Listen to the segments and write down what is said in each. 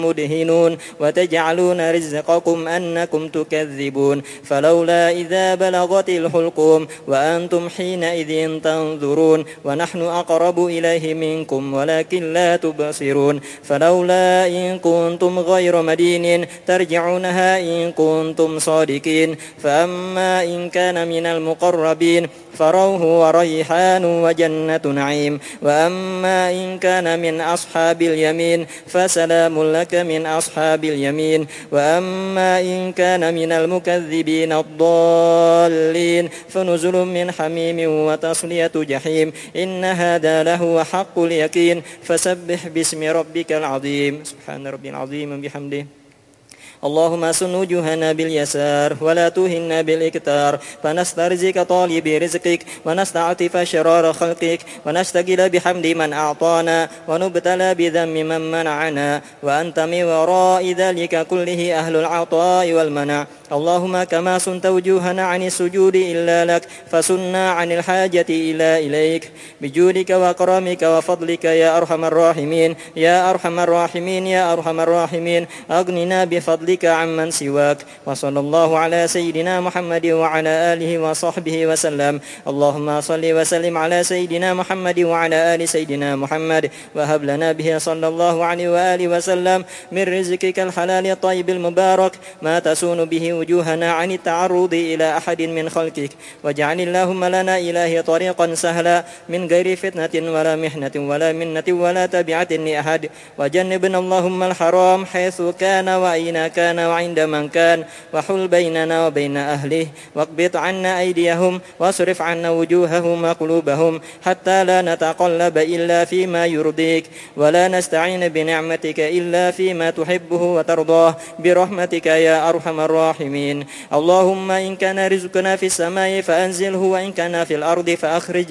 مدهنون وتجعلون رزقكم أنكم تكذبون فلولا إذا بلغت الحلقوم وأنتم حينئذ تنظرون ونحن أقرب إليه منكم ولكن لا تبصرون فلولا إن كنتم غير مدينين ترجعونها إن كنتم صادقين فأما إن كان من المقربين فروح وريحان وجنة نعيم وأما إن كان من أصحاب اليمين فسلام لك من أصحاب اليمين وأما إن كان من المكذبين الضالين فنزل من حميم وتصلية جحيم إن هذا لهو حق اليقين فسبح باسم ربك العظيم سبحان ربي العظيم بحمده اللهم أسن وجوهنا باليسار ولا تهنا بالإكتار فنسترزق طالب رزقك ونستعطف شرار خلقك ونشتغل بحمد من أعطانا ونبتلى بذم من منعنا وأنت من وراء ذلك كله أهل العطاء والمنع اللهم كما سنت وجوهنا عن السجود إلا لك فسنا عن الحاجة إليك بجودك وكرمك وفضلك يا أرحم الراحمين يا أرحم الراحمين يا أرحم الراحمين أغننا بفضلك عمن سواك وصلى الله على سيدنا محمد وعلى آله وصحبه وسلم اللهم صل وسلم على سيدنا محمد وعلى آل سيدنا محمد وهب لنا به صلى الله عليه وآله وسلم من رزقك الحلال الطيب المبارك ما تسون به وجوهنا عن التعرض إلى أحد من خلقك واجعل اللهم لنا إلهي طريقا سهلا من غير فتنة ولا محنة ولا منة ولا تبعة لأحد وجنبنا اللهم الحرام حيث كان وأين كان وعند من كان وحل بيننا وبين أهله واقبض عنا أيديهم واصرف عنا وجوههم وقلوبهم حتى لا نتقلب إلا فيما يرضيك ولا نستعين بنعمتك إلا فيما تحبه وترضاه برحمتك يا أرحم الراحمين اللهم إن كان رزقنا في السماء فأنزله وإن كان في الأرض فأخرج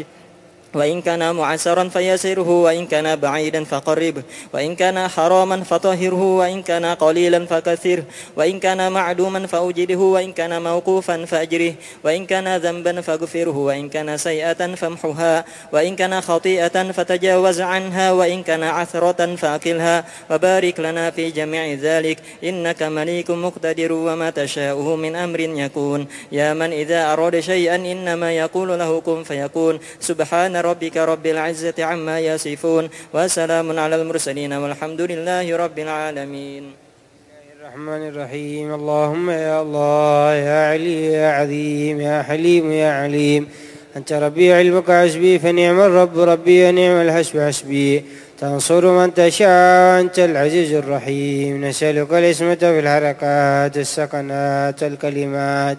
وإن كان معسرا فيسره وإن كان بعيدا فقربه وإن كان حراما فطهره وإن كان قليلا فكثره وإن كان معدوما فأوجده وإن كان موقوفا فأجره وإن كان ذنبا فاغفره وإن كان سيئة فامحها وإن كان خطيئة فتجاوز عنها وإن كان عثرة فأكلها وبارك لنا في جميع ذلك إنك مليك مقتدر وما تشاءه من أمر يكون يا من إذا أراد شيئا إنما يقول له كن فيكون سبحان ربك رب العزة عما يصفون وسلام على المرسلين والحمد لله رب العالمين الرحمن الرحيم اللهم يا الله يا علي يا عظيم يا حليم يا عليم أنت ربي علمك حسبي فنعم الرب ربي ونعم الحسب حسبي تنصر من تشاء أنت العزيز الرحيم نسألك العصمة في الحركات السكنات الكلمات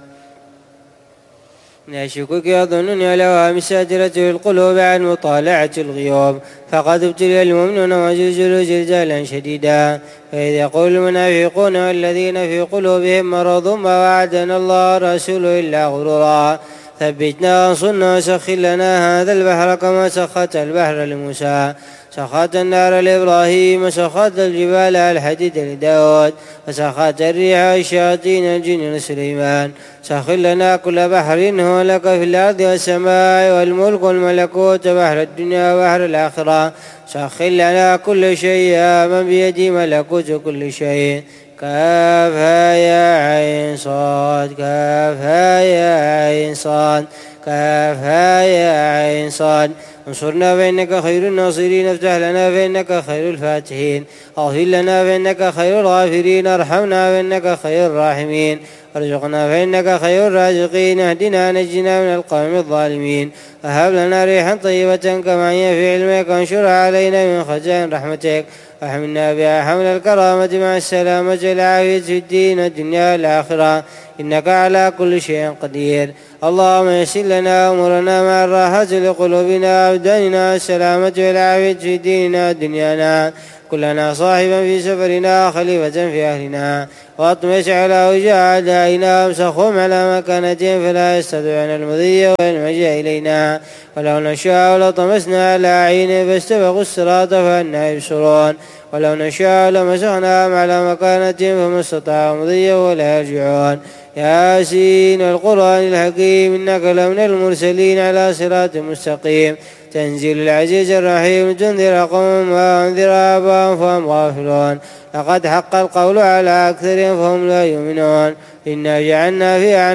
نشكك يظنني على مسادرة القلوب عن مطالعة الغيوب فقد ابتلي المؤمنون وزلزلوا زلزالا شديدا فإذ يقول المنافقون والذين في قلوبهم مرض ما وعدنا الله ورسوله إلا غرورا ثبتنا وانصرنا وسخر لنا هذا البحر كما سخت البحر لموسى سخت النار لإبراهيم وسخت الجبال الحديد لداود وسخت الريح والشياطين الجن لسليمان سخر لنا كل بحر هو لك في الأرض والسماء والملك والملكوت بحر الدنيا وبحر الآخرة سخر لنا كل شيء يا من بيده ملكوت كل شيء كافها يا عين صاد كافها يا عين صاد كافها يا عين صاد انصرنا فإنك خير الناصرين افتح لنا فإنك خير الفاتحين اغفر لنا فإنك خير الغافرين ارحمنا فإنك خير الراحمين ارزقنا فإنك خير الرازقين اهدنا نجنا من القوم الظالمين وهب لنا ريحا طيبة كما هي في علمك وانشرها علينا من خزائن رحمتك وحملنا بها حمل الكرامة مع السلامة والعافية في الدين والدنيا والآخرة إنك على كل شيء قدير اللهم يسر لنا أمورنا مع الراحة لقلوبنا وأبداننا والسلامة والعافية في ديننا ودنيانا كلنا صاحبا في سفرنا خليفة في أهلنا واطمس على وجه أعدائنا وامسخهم على مكانتهم فلا يستطيعون المضي والمجيء إلينا ولو نشاء لطمسنا على عينهم فاستبقوا الصراط فأنا يبصرون ولو نشاء لمسخناهم على مكانتهم فما استطاعوا مضيا ولا يرجعون ياسين والقرآن الحكيم إنك لمن المرسلين على صراط مستقيم تنزيل العزيز الرحيم تنذر قوم وأنذر آباءهم فهم غافلون لقد حق القول على أكثرهم فهم لا يؤمنون إنا جعلنا في